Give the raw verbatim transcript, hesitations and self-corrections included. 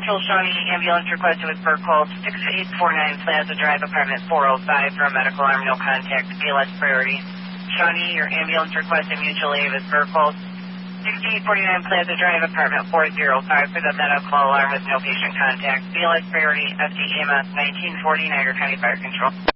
Control, Shawnee, ambulance requested with Burke Hold, six eight four nine Plaza Drive, apartment four oh five for a medical arm, no contact, B L S priority. Shawnee, your ambulance requested mutual aid with Burke Hold, six eight four nine Plaza Drive, apartment four oh five for the medical alarm with no patient contact, B L S priority, F D E M S nineteen forty, Niagara County Fire Control.